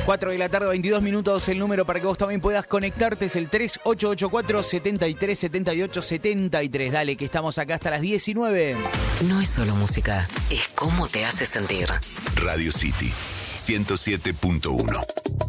4 de la tarde, 22 minutos. El número para que vos también puedas conectarte es el 3884-7378-73. Dale, que estamos acá hasta las 19. No es solo música, es cómo te hace sentir. Radio City 107.1.